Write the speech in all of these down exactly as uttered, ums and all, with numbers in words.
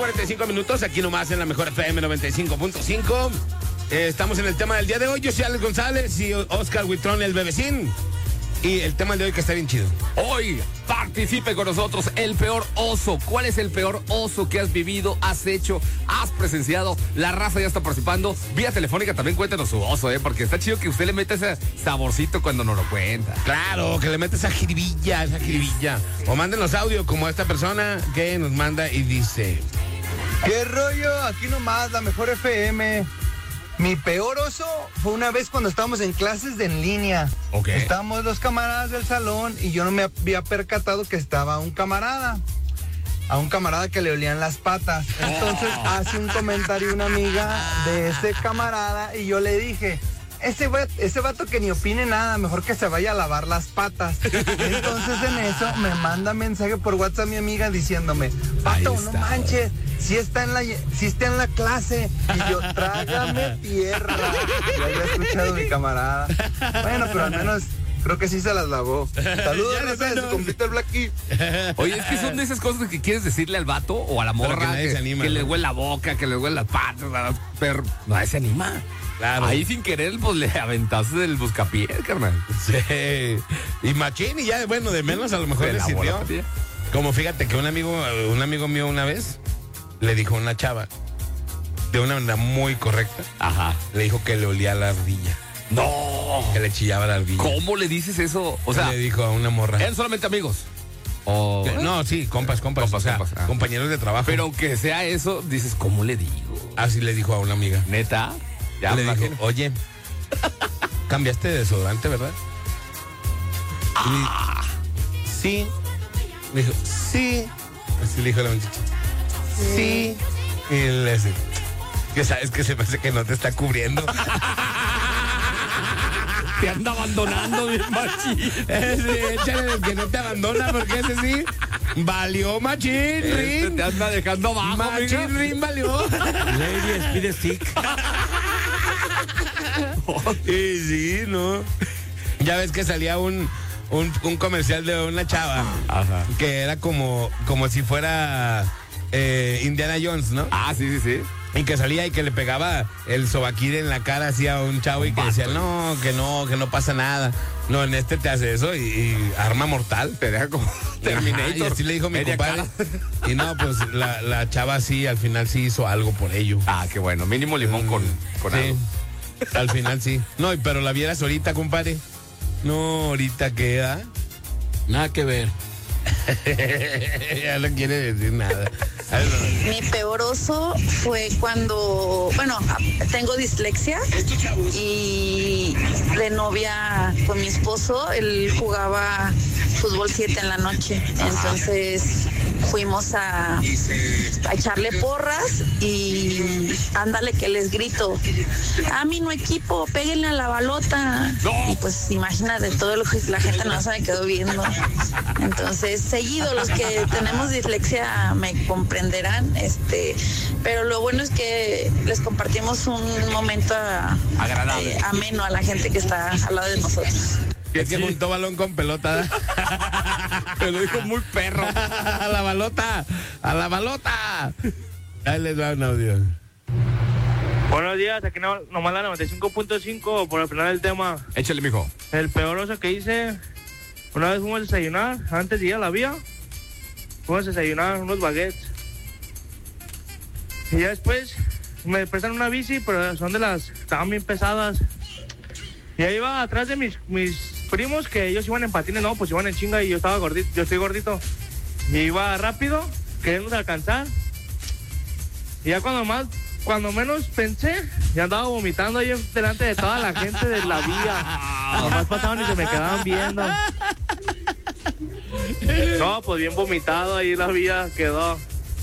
cuarenta y cinco minutos, aquí nomás en la mejor F M noventa y cinco punto cinco. Eh, estamos en el tema del día de hoy. Yo soy Alex González y Oscar Huitrón, el bebecín. Y el tema de hoy que está bien chido. Hoy participe con nosotros el peor oso. ¿Cuál es el peor oso que has vivido, has hecho, has presenciado? La raza ya está participando. Vía telefónica también cuéntanos su oso, ¿eh? Porque está chido que usted le meta ese saborcito cuando nos lo cuenta. Claro, que le meta esa jiribilla, esa jiribilla. O mándenos audio como esta persona que nos manda y dice: ¿qué rollo? Aquí nomás, la mejor F M. Mi peor oso fue una vez cuando estábamos en clases de en línea. Ok. Estábamos dos camaradas del salón y yo no me había percatado que estaba un camarada. A un camarada que le olían las patas. Entonces hace un comentario una amiga de ese camarada y yo le dije: Ese, vato, ese vato que ni opine nada, mejor que se vaya a lavar las patas. Entonces en eso me manda mensaje por WhatsApp mi amiga diciéndome: Pato, no manches, si está en la, si está en la clase. Y yo: trágame tierra. Ya había escuchado mi camarada. Bueno, pero al menos creo que sí se las lavó. Saludos, raza, de su compita el Blacky. Oye, es que son de esas cosas que quieres decirle al vato o a la morra, que nadie que, se anima, que ¿no? le huele la boca, que le huele las patas, pero nadie se anima. Claro. Ahí sin querer, pues le aventaste del buscapiés, carnal. Sí. Y machín, y ya, bueno, de menos a lo mejor Se le lavó sirvió. la patilla. Como fíjate que un amigo, un amigo mío una vez le dijo a una chava, de una manera muy correcta, Ajá. le dijo que le olía la ardilla, No. que le chillaba la ardilla. ¿Cómo le dices eso? O sea, le dijo a una morra. ¿eran solamente amigos? O... Que- No, sí, compas, compas, Compas, o sea, compas, ah. compañeros de trabajo. Pero aunque sea eso, dices, ¿cómo le digo? Así le dijo a una amiga. ¿Neta? Ya le me dijo: imagino. oye, cambiaste de desodorante, ¿verdad? Y le- sí. Le dijo: sí. Así le dijo la muchacha: sí. Y le dice: que sabes que se me hace que no te está cubriendo. Te anda abandonando, bien machín. Ese, échale el que no te abandona, porque ese sí valió machín, Este Rin. te anda dejando abajo, Machín, amiga. Rin valió. Lady, speed stick. Y sí, ¿no? Ya ves que salía un, un, un comercial de una chava. Ajá. Que era como, como si fuera eh, Indiana Jones, ¿no? Ah, sí, sí, sí. Y que salía y que le pegaba el sobaquín en la cara así a un chavo y que decía: no, que no, que no pasa nada. No, en este te hace eso y, y arma mortal. Te deja como Terminator. Ajá, y así le dijo mi Media compadre. cara. Y no, pues la, la chava sí, al final sí hizo algo por ello. Ah, qué bueno. Mínimo limón con, con Sí, algo. al final sí. No, y pero la vieras ahorita, compadre. No, ahorita queda. Nada que ver. Ya no quiere decir nada. Mi peor oso fue cuando, bueno, tengo dislexia y de novia con mi esposo, él jugaba fútbol siete en la noche, entonces fuimos a, a echarle porras y ándale que les grito: a mí no equipo, péguenle a la balota. Y pues imagínate, todo lo que la gente no se me quedó viendo. Entonces, seguido, los que tenemos dislexia me comprenderán, este, pero lo bueno es que les compartimos un momento a- Agradable. eh, ameno a la gente que está al lado de nosotros. Es que juntó balón con pelota. Te lo dijo muy perro. A la balota, a la balota. Ahí les va un audio. Buenos días, aquí no, nomás la noventa y cinco punto cinco por opinar el tema. Échale, mijo. El peor oso que hice, una vez fuimos a desayunar, antes de ir a la vía, fuimos a desayunar unos baguettes. Y ya después me prestan una bici, pero son de las, estaban bien pesadas. Y ahí iba atrás de mis, mis primos, que ellos iban en patines, no, pues iban en chinga y yo estaba gordito, yo estoy gordito. Y iba rápido, queriendo alcanzar. Y ya cuando más, cuando menos pensé, ya andaba vomitando ahí delante de toda la gente de la vía. Nomás pasaban y se me quedaban viendo. No, pues bien vomitado ahí la vía quedó.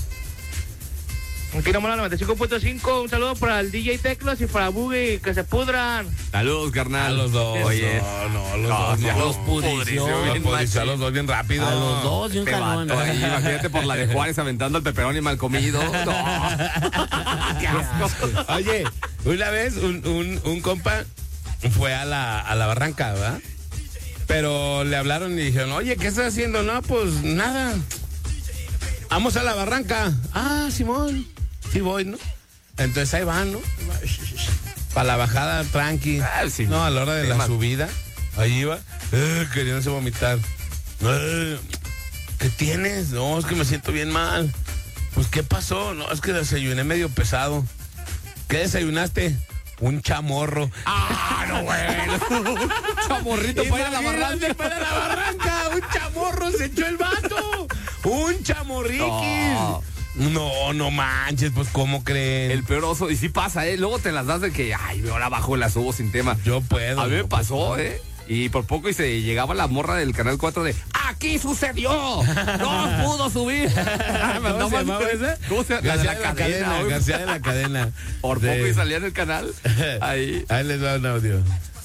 Aquí nomás la noventa y cinco punto cinco, un saludo para el D J Teclos y para Boogie, que se pudran. Saludos, carnal. A los dos. Oye. No, no, los No, dos. ya No. los pudrició Los bien pudrició a los machín. dos bien rápido. A los dos, y un Te jalón. mató ahí, imagínate por la de Juárez aventando el pepperoni mal comido. No. Qué asco. Oye, una vez un, un, un compa fue a la, a la barranca, ¿verdad? Pero le hablaron y dijeron: oye, ¿qué estás haciendo? No, pues nada. vamos a la barranca. Ah, Simón, sí voy, ¿no? Entonces ahí van, ¿no? Para la bajada, tranqui. Ah, sí, no, a la hora de la más. subida, ahí iba, eh, queriéndose vomitar. Eh, ¿Qué tienes? No, es que me siento bien mal. Pues, ¿qué pasó? No, es que desayuné medio pesado. ¿Qué desayunaste? Un chamorro. ¡Ah, no, bueno! Chamorrito para ir a la barranca. Para la barranca, un chamorro se echó el vato. Un chamorriquis. No. No, no manches, pues, ¿cómo creen? El peor oso, y sí pasa, ¿eh? Luego te las das de que, ay, me ahora bajo la subo sin tema. Yo puedo. A mí me yo pasó, puedo. ¿eh? Y por poco y se llegaba la morra del Canal cuatro de ¡aquí sucedió! ¡No pudo subir! ¿Cómo se llamaba esa? ¿Cómo se llama? García de la cadena, güey. García de la cadena. Por De- poco y salía en el canal. Ahí. Ahí les va un audio.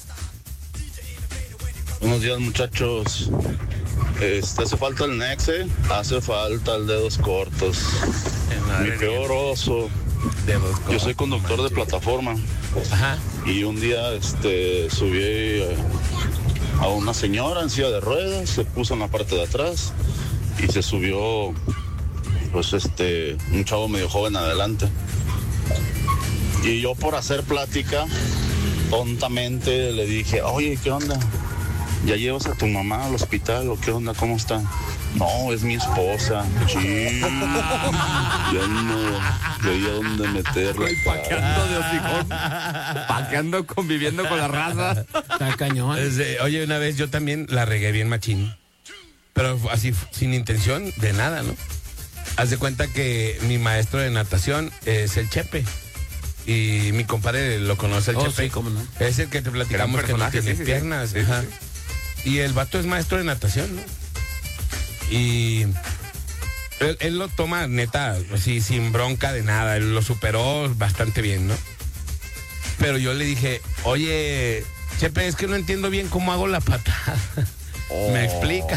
Buenos días, muchachos. Este, hace falta el Nexe, hace falta el Dedos Cortos. Mi peor oso. De los Yo soy conductor de plataforma Ajá. y un día este, subí eh, a una señora en silla de ruedas, se puso en la parte de atrás y se subió pues este un chavo medio joven adelante. Y yo por hacer plática, tontamente le dije, oye, ¿qué onda? ¿Ya llevas a tu mamá al hospital o qué onda? ¿Cómo está? No, es mi esposa. Sí. Ya no veía dónde meterla. Estoy paqueando de hocicón. Paqueando, conviviendo con la raza. Está cañón. Este, oye, una vez yo también la regué bien machín. Pero así, sin intención de nada, ¿no? Haz de cuenta que mi maestro de natación es el Chepe. Y mi compadre lo conoce, el Oh, Chepe. sí, cómo no. Es el que te platicamos Gran que no personaje, tiene sí, sí, sí. piernas. Sí, ajá. sí. Y el vato es maestro de natación, ¿no? Y él, él lo toma, neta, así, sin bronca de nada. Él lo superó bastante bien, ¿no? Pero yo le dije, oye, Chepe, es que no entiendo bien cómo hago la patada. ¿Me explicas?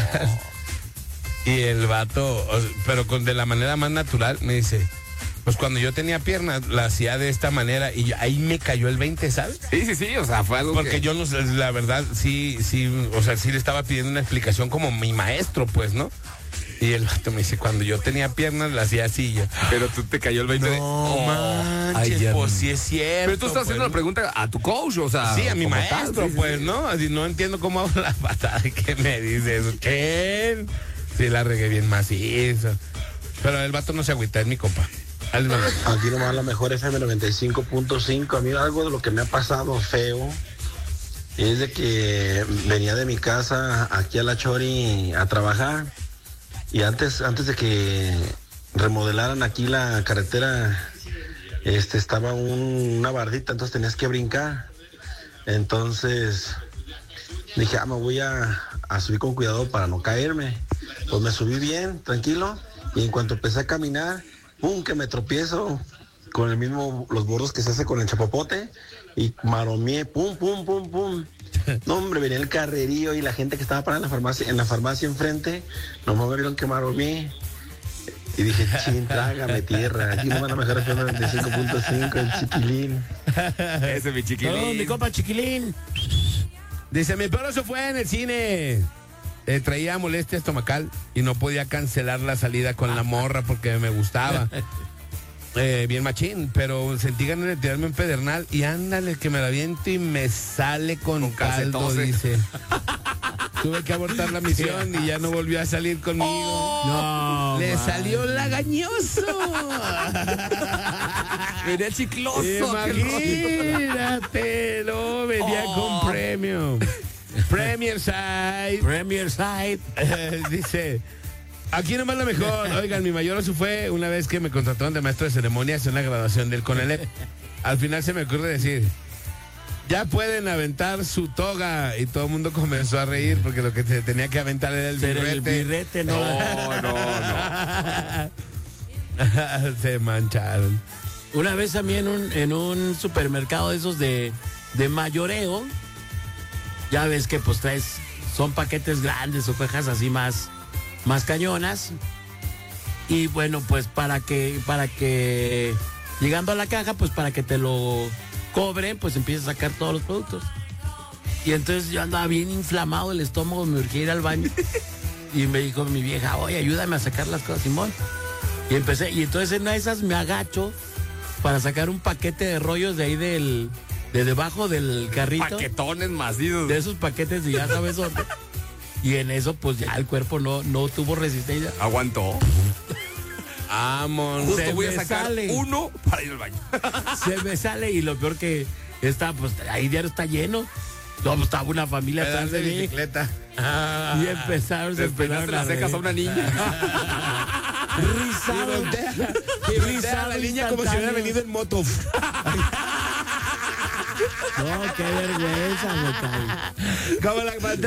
Y el vato, o sea, pero con de la manera más natural, me dice, pues cuando yo tenía piernas, la hacía de esta manera y ahí me cayó el veinte, ¿sabes? Sí, sí, sí, o sea, fue algo Porque que... yo no sé, la verdad, sí, sí, o sea, sí le estaba pidiendo una explicación como mi maestro, pues, ¿no? Y el vato me dice, cuando yo tenía piernas, la hacía así. Yo, Pero tú te cayó el veinte de... no Oh. manches, Ay, ya pues no. sí es cierto. Pero tú estás haciendo pues, la pregunta a tu coach, o sea... Sí, a mi como tal, maestro, sí, sí, pues, sí. ¿no? Así no entiendo cómo hago la patada. ¿Qué me dice eso? ¿Qué? Sí, la regué bien maciza. Pero el vato no se agüita, es mi compa. Ahí les va. Aquí nomás la mejor F M noventa y cinco punto cinco. A mí algo de lo que me ha pasado feo es de que venía de mi casa aquí a La Chori a trabajar y antes, antes de que remodelaran aquí la carretera, este estaba un- una bardita, entonces tenías que brincar. Entonces dije, ah, me voy a, a subir con cuidado para no caerme. Pues me subí bien, tranquilo, y en cuanto empecé a caminar, pum, que me tropiezo con el mismo, los bordos que se hace con el chapopote, y maromeé, pum, pum, pum, pum. No, hombre, venía el carrerío y la gente que estaba parada en la farmacia, en la farmacia enfrente, nomás me vieron que maromeé. Y dije, chin, trágame tierra. Aquí no van a mejorar el noventa y cinco punto cinco, el chiquilín. Ese mi chiquilín. No, mi compa chiquilín. Dice, mi peor oso fue en el cine. Eh, traía molestia estomacal y no podía cancelar la salida con la morra porque me gustaba. Eh, bien machín, pero sentí ganas de tirarme un pedernal y ándale que me la aviento y me sale con, Con caldo, calcetose. dice. Tuve que abortar la misión y ya no volvió a salir conmigo. No. Le man. salió lagañoso. Venía chicloso. qué rollo. Imagínate, no, venía Oh. con premium. Premier Side. Premier Side. Eh, dice, aquí nomás la mejor. Oigan, mi mayor oso fue una vez que me contrataron de maestro de ceremonias en una graduación del Conalep. Al final se me ocurre decir, ya pueden aventar su toga. Y todo el mundo comenzó a reír porque lo que se tenía que aventar era el Pero el birrete. birrete no. No, no, no. Se mancharon. Una vez a mí en un, en un supermercado de esos de, de mayoreo, ya ves que pues traes, son paquetes grandes o cajas así más, más cañonas. Y bueno, pues para que, para que, llegando a la caja, pues para que te lo cobren, pues empiezas a sacar todos los productos. Y entonces yo andaba bien inflamado el estómago, me urgía ir al baño. Y me dijo mi vieja, oye, ayúdame a sacar las cosas, Simón. Y empecé, y entonces en una de esas me agacho para sacar un paquete de rollos de ahí del, de debajo del carrito. Paquetones macizos. De esos paquetes y ya sabes dónde. Y en eso, pues ya el cuerpo no, no tuvo resistencia. Aguantó. Vamos. Justo Se voy a me sacar sale. uno para ir al baño. Se me sale y lo peor que está, pues ahí diario está lleno. No, pues estaba una familia Pedal atrás de de mí. bicicleta. Y empezaron, se Despeinaste empezaron las cejas reír. a una niña. Rizado. Y voltea, y voltea a la niña como si hubiera venido en moto. No, qué vergüenza, me cae. Como la